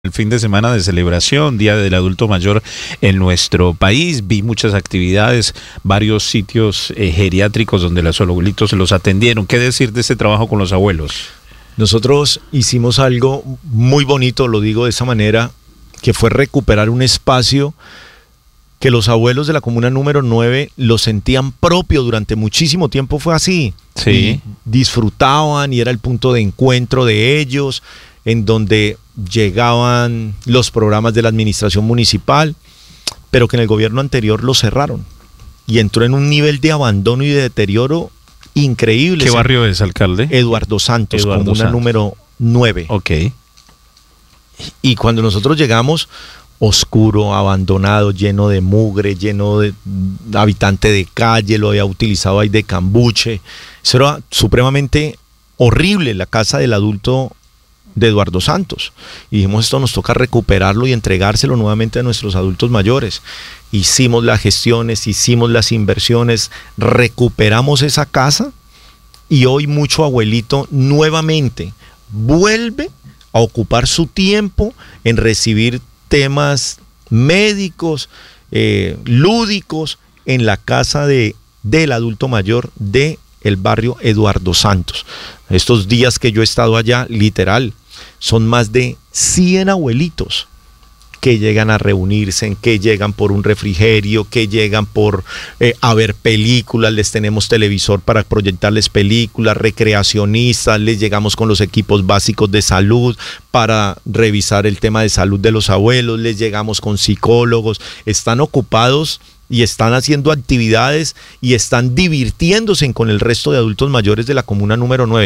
El fin de semana de celebración, Día del Adulto Mayor en nuestro país, vi muchas actividades, varios sitios geriátricos donde los abuelitos se los atendieron. ¿Qué decir de este trabajo con los abuelos? Nosotros hicimos algo muy bonito, lo digo de esa manera, que fue recuperar un espacio que los abuelos de la comuna número 9 lo sentían propio durante muchísimo tiempo, fue así. Sí. Y disfrutaban y era el punto de encuentro de ellos, en donde llegaban los programas de la administración municipal, pero que en el gobierno anterior lo cerraron y entró en un nivel de abandono y de deterioro increíble. ¿Qué barrio es, alcalde? Eduardo Santos, comuna número 9. Ok. Y cuando nosotros llegamos, oscuro, abandonado, lleno de mugre, lleno de habitante de calle, lo había utilizado ahí de cambuche. Eso era supremamente horrible, la casa del adulto de Eduardo Santos. Y dijimos, esto nos toca recuperarlo y entregárselo nuevamente a nuestros adultos mayores. Hicimos las gestiones, hicimos las inversiones, recuperamos esa casa y hoy mucho abuelito nuevamente vuelve a ocupar su tiempo en recibir temas médicos, lúdicos en la casa del adulto mayor del barrio Eduardo Santos. Estos días que yo he estado allá, literal, son más de 100 abuelitos que llegan a reunirse, que llegan por un refrigerio, que llegan por a ver películas, les tenemos televisor para proyectarles películas, recreacionistas, les llegamos con los equipos básicos de salud para revisar el tema de salud de los abuelos, les llegamos con psicólogos, están ocupados y están haciendo actividades y están divirtiéndose con el resto de adultos mayores de la comuna número 9.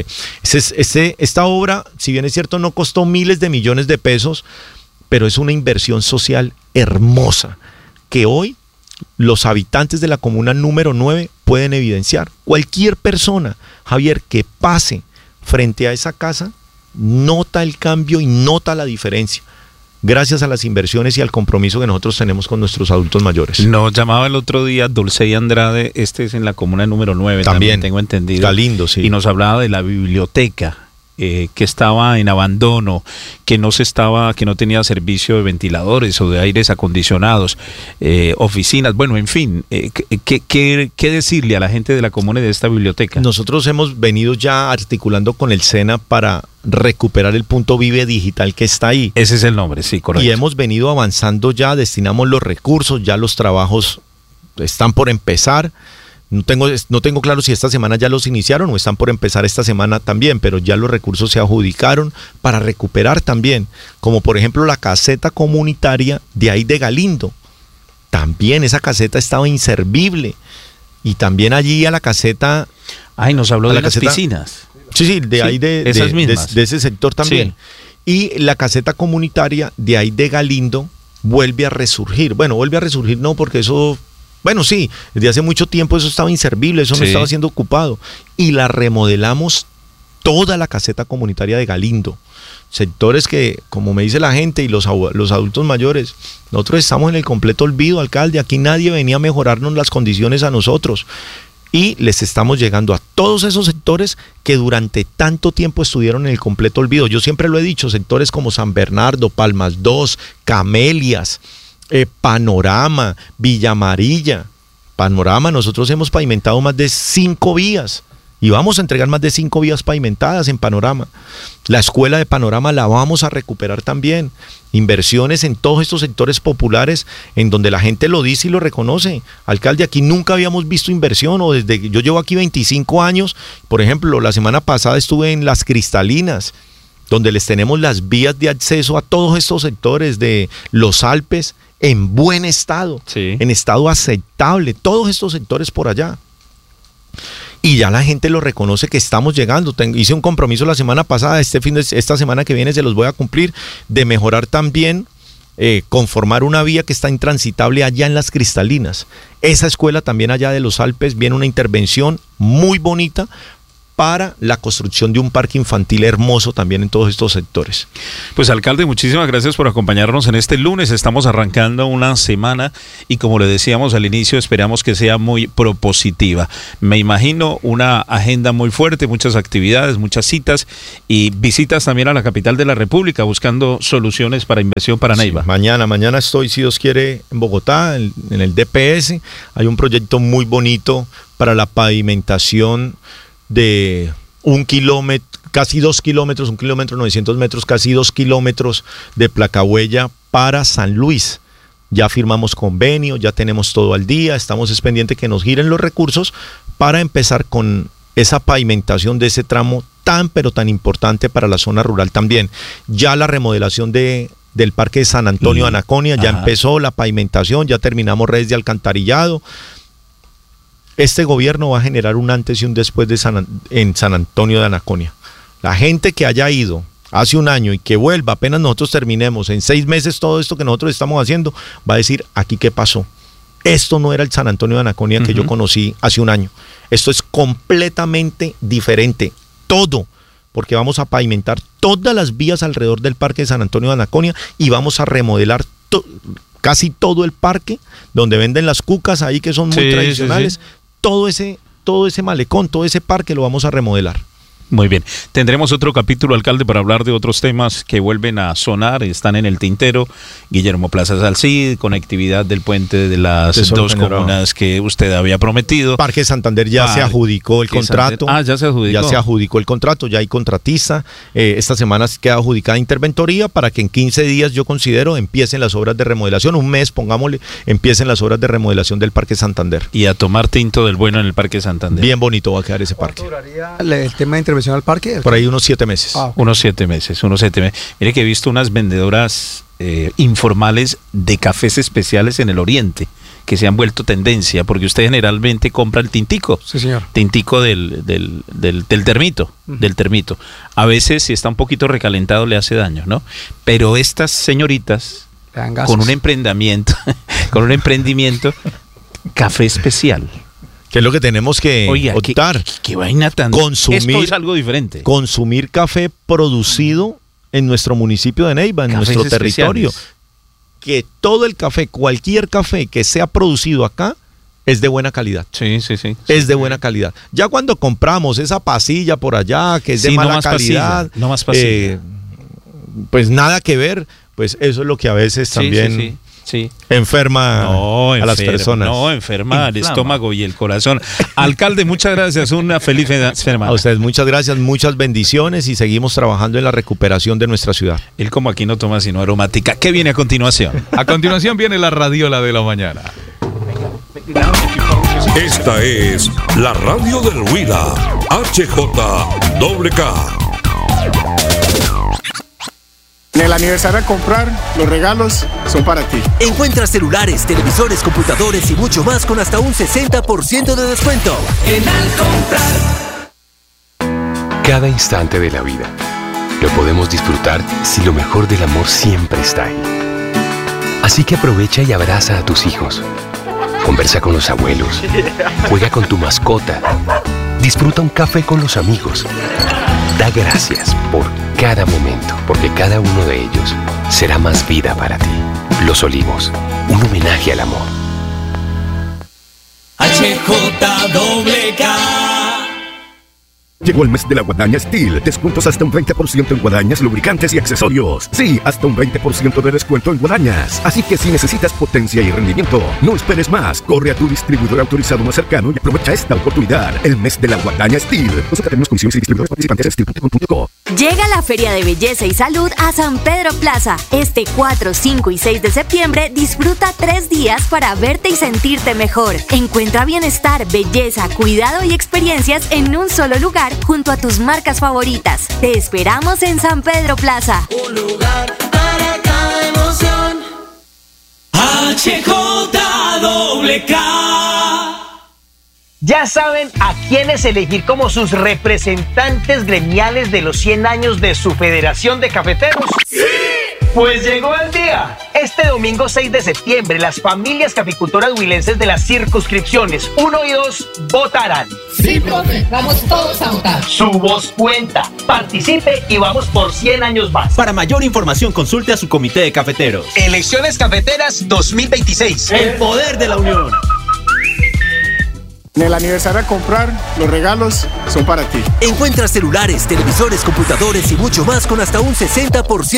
Esta obra, si bien es cierto, no costó miles de millones de pesos, pero es una inversión social hermosa que hoy los habitantes de la comuna número 9 pueden evidenciar. Cualquier persona, Javier, que pase frente a esa casa, nota el cambio y nota la diferencia, gracias a las inversiones y al compromiso que nosotros tenemos con nuestros adultos mayores. Nos llamaba el otro día Dulce y Andrade, este es en la comuna número 9, también tengo entendido. Está lindo, sí. Y nos hablaba de la biblioteca, que estaba en abandono, que no tenía servicio de ventiladores o de aires acondicionados, oficinas, bueno, en fin, ¿qué decirle a la gente de la comuna de esta biblioteca? Nosotros hemos venido ya articulando con el SENA para recuperar el punto Vive Digital que está ahí. Ese es el nombre, sí, correcto. Y hemos venido avanzando ya, destinamos los recursos, ya los trabajos están por empezar. No tengo claro si esta semana ya los iniciaron o están por empezar esta semana también, pero ya los recursos se adjudicaron para recuperar también, como por ejemplo la caseta comunitaria de ahí de Galindo. También esa caseta estaba inservible y también allí a la caseta... Ay, nos habló de las piscinas. Sí, de ahí de ese sector también. Sí. Y la caseta comunitaria de ahí de Galindo vuelve a resurgir. Bueno, vuelve a resurgir no, porque eso... Bueno, sí, desde hace mucho tiempo eso estaba inservible, eso no estaba siendo ocupado. Y la remodelamos toda la caseta comunitaria de Galindo. Sectores que, como me dice la gente y los adultos mayores, nosotros estamos en el completo olvido, alcalde. Aquí nadie venía a mejorarnos las condiciones a nosotros. Y les estamos llegando a todos esos sectores que durante tanto tiempo estuvieron en el completo olvido. Yo siempre lo he dicho, sectores como San Bernardo, Palmas 2, Camelias, Panorama, Villa Amarilla. Panorama, nosotros hemos pavimentado más de 5 vías y vamos a entregar más de 5 vías pavimentadas en Panorama. La escuela de Panorama la vamos a recuperar también. Inversiones en todos estos sectores populares en donde la gente lo dice y lo reconoce. Alcalde, aquí nunca habíamos visto inversión, o desde que yo llevo aquí 25 años, por ejemplo, la semana pasada estuve en Las Cristalinas, donde les tenemos las vías de acceso a todos estos sectores de los Alpes en buen estado, en estado aceptable, todos estos sectores por allá. Y ya la gente lo reconoce que estamos llegando. Hice un compromiso la semana pasada, esta semana que viene se los voy a cumplir, de mejorar también, conformar una vía que está intransitable allá en Las Cristalinas. Esa escuela también allá de los Alpes viene una intervención muy bonita para la construcción de un parque infantil hermoso también en todos estos sectores. Pues alcalde, muchísimas gracias por acompañarnos en este lunes. Estamos arrancando una semana y como le decíamos al inicio, esperamos que sea muy propositiva. Me imagino una agenda muy fuerte, muchas actividades, muchas citas y visitas también a la capital de la República buscando soluciones para inversión para Neiva. Sí, mañana estoy, si Dios quiere, en Bogotá, en el DPS. Hay un proyecto muy bonito para la pavimentación de 1 kilómetro, casi 2 kilómetros, 1 kilómetro 900 metros, casi 2 kilómetros de placahuella para San Luis. Ya firmamos convenio, ya tenemos todo al día, estamos pendientes que nos giren los recursos para empezar con esa pavimentación de ese tramo pero tan importante para la zona rural también. Ya la remodelación del Parque de San Antonio de Anaconia, ya empezó la pavimentación, ya terminamos redes de alcantarillado. Este gobierno va a generar un antes y un después en San Antonio de Anaconia. La gente que haya ido hace un año y que vuelva apenas nosotros terminemos en 6 meses todo esto que nosotros estamos haciendo, va a decir, aquí qué pasó. Esto no era el San Antonio de Anaconia que yo conocí hace un año. Esto es completamente diferente. Todo, porque vamos a pavimentar todas las vías alrededor del Parque de San Antonio de Anaconia y vamos a remodelar casi todo el parque, donde venden las cucas ahí que son muy tradicionales. Sí. Todo ese malecón, todo ese parque lo vamos a remodelar. Muy bien. Tendremos otro capítulo, alcalde, para hablar de otros temas que vuelven a sonar, están en el tintero. Guillermo Plaza Salcid, conectividad del puente de las dos comunas que usted había prometido. Parque Santander ya se adjudicó el contrato. Ya se adjudicó. Ya se adjudicó el contrato, ya hay contratista. Esta semana queda adjudicada interventoría para que en 15 días, yo considero, empiecen las obras de remodelación. Un mes, pongámosle, empiecen las obras de remodelación del Parque Santander. Y a tomar tinto del bueno en el Parque Santander. Bien bonito va a quedar ese parque. ¿Cuánto duraría el tema de intervención al parque? Por ahí unos 7 meses. Okay. Unos 7 meses. Mire que he visto unas vendedoras informales de cafés especiales en el oriente que se han vuelto tendencia, porque usted generalmente compra el tintico. Sí, señor. Tintico del termito, del termito. A veces, si está un poquito recalentado, le hace daño, ¿no? Pero estas señoritas, con un emprendimiento, café especial. Que es lo que tenemos que optar. ¿Qué vaina tan... Esto es algo diferente. Consumir café producido en nuestro municipio de Neiva, en nuestro territorio. Que todo el café, cualquier café que sea producido acá, es de buena calidad. Sí. Es de buena calidad. Ya cuando compramos esa pasilla por allá, que es de mala calidad, no más pasilla. Pues nada que ver, pues eso es lo que a veces también... Sí. Enferma a las personas. No, enferma el estómago y el corazón. Alcalde, muchas gracias. Una feliz semana. A ustedes muchas gracias, muchas bendiciones y seguimos trabajando en la recuperación de nuestra ciudad. Él como aquí no toma sino aromática. ¿Qué viene a continuación? A continuación viene la radiola de la mañana. Esta es la radio del Huila. HJWK. En el aniversario de comprar, los regalos son para ti. Encuentra celulares, televisores, computadores y mucho más con hasta un 60% de descuento. En Al Comprar. Cada instante de la vida lo podemos disfrutar si lo mejor del amor siempre está ahí. Así que aprovecha y abraza a tus hijos. Conversa con los abuelos. Juega con tu mascota. Disfruta un café con los amigos. Da gracias por cada momento, porque cada uno de ellos será más vida para ti. Los Olivos, un homenaje al amor. HJWK. Llegó el mes de la Guadaña Steel. Descuentos hasta un 20% en guadañas, lubricantes y accesorios. Sí, hasta un 20% de descuento en guadañas. Así que si necesitas potencia y rendimiento, no esperes más. Corre a tu distribuidor autorizado más cercano y aprovecha esta oportunidad. El mes de la Guadaña Steel. Consulta términos, condiciones y distribuidores participantes en steel.com.co. Llega la Feria de Belleza y Salud a San Pedro Plaza. Este 4, 5 y 6 de septiembre disfruta 3 días para verte y sentirte mejor. Encuentra bienestar, belleza, cuidado y experiencias en un solo lugar junto a tus marcas favoritas. Te esperamos en San Pedro Plaza. Un lugar para cada emoción. HJWK. ¿Ya saben a quiénes elegir como sus representantes gremiales de los 100 años de su Federación de Cafeteros? ¡Sí! Pues llegó el día. Este domingo 6 de septiembre, las familias caficultoras huilenses de las circunscripciones 1 y 2 votarán. Sí, profe, vamos todos a votar. Su voz cuenta. Participe y vamos por 100 años más. Para mayor información, consulte a su comité de cafeteros. Elecciones Cafeteras 2026. El poder de la unión. En el aniversario a comprar, los regalos son para ti. Encuentra celulares, televisores, computadores y mucho más con hasta un 60%